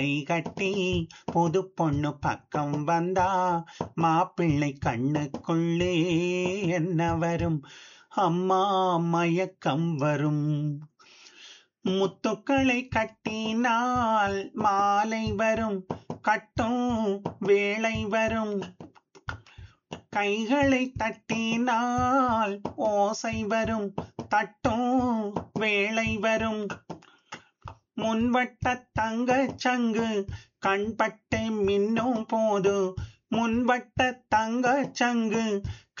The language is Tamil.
கட்டி புது பொண்ணு பக்கம் வந்தா மாப்பிள்ளை கண்ணுக்குள்ளே என்ன வரும்? அம்மா மயக்கம் வரும். முத்துக்களை கட்டினால் மாலை வரும், கட்டும் வேளை வரும். கைகளை தட்டினால் ஓசை வரும், தட்டும் வேளை வரும். முன்வட்ட தங்கச் சங்கு கண்பட்டு மின்னும் போது, முன்வட்ட தங்கச் சங்கு